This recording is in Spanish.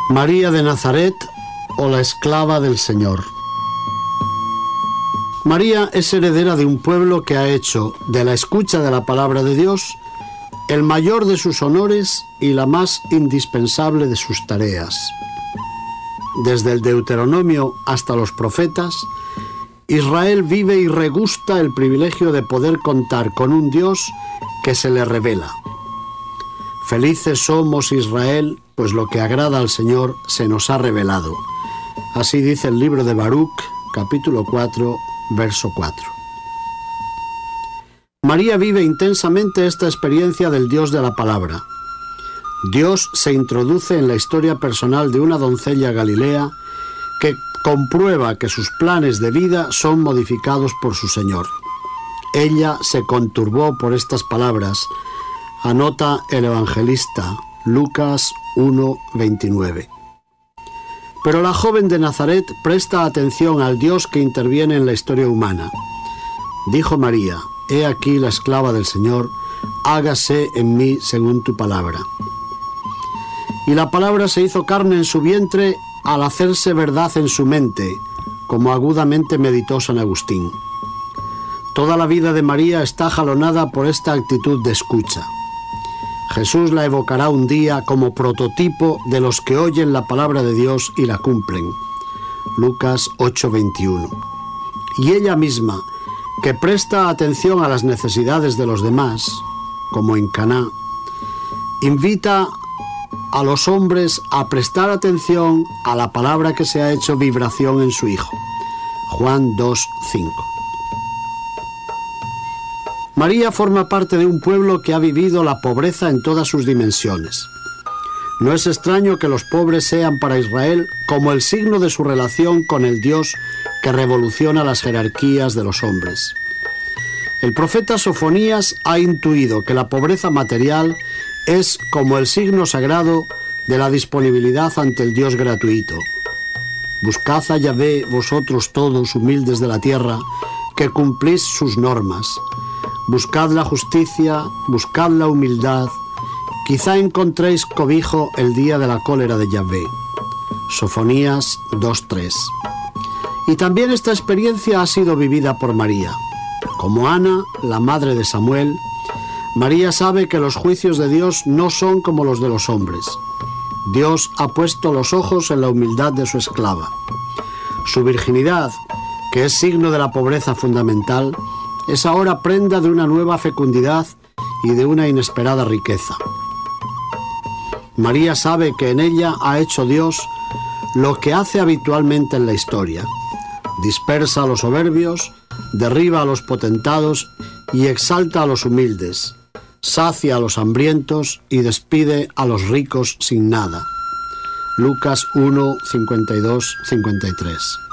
María de Nazaret o la esclava del Señor. María es heredera de un pueblo que ha hecho de la escucha de la palabra de Dios el mayor de sus honores y la más indispensable de sus tareas. Desde el Deuteronomio hasta los profetas, Israel vive y regusta el privilegio de poder contar con un Dios que se le revela. Felices somos, Israel, pues lo que agrada al Señor se nos ha revelado. Así dice el libro de Baruch, capítulo 4, verso 4. María vive intensamente esta experiencia del Dios de la palabra. Dios se introduce en la historia personal de una doncella galilea que comprueba que sus planes de vida son modificados por su Señor. Ella se conturbó por estas palabras, anota el evangelista Lucas 1:29. Pero la joven de Nazaret presta atención al Dios que interviene en la historia humana. Dijo María: «He aquí la esclava del Señor, hágase en mí según tu palabra». Y la palabra se hizo carne en su vientre al hacerse verdad en su mente, como agudamente meditó San Agustín. Toda la vida de María está jalonada por esta actitud de escucha. Jesús la evocará un día como prototipo de los que oyen la palabra de Dios y la cumplen. Lucas 8:21. Y ella misma, que presta atención a las necesidades de los demás, como en Caná, invita a los hombres a prestar atención a la palabra que se ha hecho vibración en su Hijo. Juan 2:5. María forma parte de un pueblo que ha vivido la pobreza en todas sus dimensiones. No es extraño que los pobres sean para Israel como el signo de su relación con el Dios que revoluciona las jerarquías de los hombres. El profeta Sofonías ha intuido que la pobreza material es como el signo sagrado de la disponibilidad ante el Dios gratuito. Buscad a Yahvé vosotros todos humildes de la tierra, que cumplís sus normas. Buscad la justicia, buscad la humildad, quizá encontréis cobijo el día de la cólera de Yahvé. Sofonías 2:3. Y también esta experiencia ha sido vivida por María. Como Ana, la madre de Samuel, María sabe que los juicios de Dios no son como los de los hombres. Dios ha puesto los ojos en la humildad de su esclava. Su virginidad, que es signo de la pobreza fundamental, es ahora prenda de una nueva fecundidad y de una inesperada riqueza. María sabe que en ella ha hecho Dios lo que hace habitualmente en la historia: dispersa a los soberbios, derriba a los potentados y exalta a los humildes, sacia a los hambrientos y despide a los ricos sin nada. Lucas 1:52-53.